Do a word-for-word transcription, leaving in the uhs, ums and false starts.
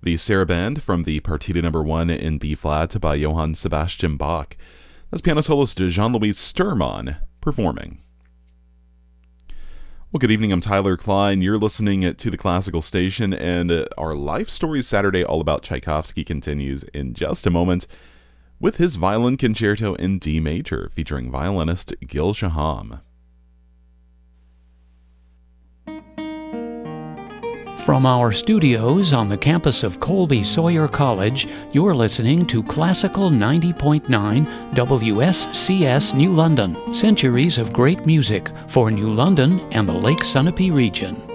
The Sarabande from the Partita Number One in B-flat by Johann Sebastian Bach. That's piano soloist Jean-Louis Sturman performing. Well, good evening. I'm Tyler Klein. You're listening to the Classical Station, and our Life Stories Saturday all about Tchaikovsky continues in just a moment with his violin concerto in D major, featuring violinist Gil Shaham. From our studios on the campus of Colby Sawyer College, you're listening to Classical ninety point nine W S C S New London, centuries of great music for New London and the Lake Sunapee region.